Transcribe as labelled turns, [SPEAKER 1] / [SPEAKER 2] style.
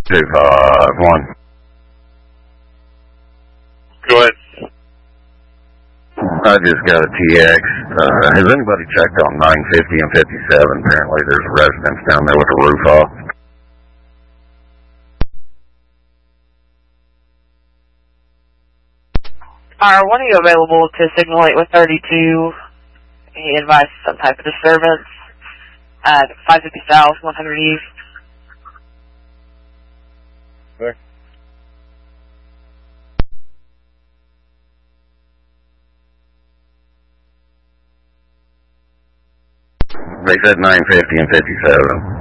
[SPEAKER 1] 251.
[SPEAKER 2] Go ahead.
[SPEAKER 1] I just got a TX. Has anybody checked on 950 and 57? Apparently there's a residence down there with a roof off.
[SPEAKER 3] When are you available to signal 8 with 32? He advised some type of disturbance at 550 South, 100 East.
[SPEAKER 2] There.
[SPEAKER 1] They said 950 and 57.